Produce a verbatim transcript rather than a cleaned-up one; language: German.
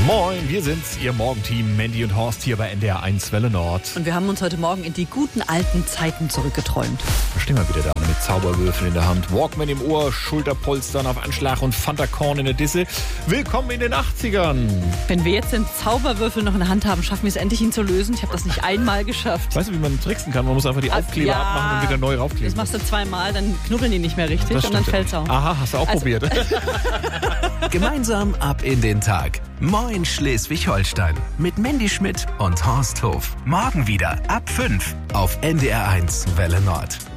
Moin, wir sind's, Ihr Morgenteam, Mandy und Horst hier bei N D R eins Welle Nord. Und wir haben uns heute Morgen in die guten alten Zeiten zurückgeträumt. Da stehen wir wieder da mit Zauberwürfeln in der Hand, Walkman im Ohr, Schulterpolstern auf Anschlag und Fanta-Korn in der Disse. Willkommen in den achtzigern. Wenn wir jetzt den Zauberwürfel noch in der Hand haben, schaffen wir es endlich, ihn zu lösen. Ich habe das nicht einmal geschafft. Weißt du, wie man tricksen kann? Man muss einfach die Also, Aufkleber ja, abmachen und wieder neu raufkleben. Das machst du zweimal, dann knubbeln die nicht mehr richtig Das und dann stimmt. fällt's auch. Aha, hast du auch Also- probiert. Gemeinsam ab in den Tag. Moin Schleswig-Holstein mit Mandy Schmidt und Horst Hof. Morgen wieder ab fünf auf N D R eins Welle Nord.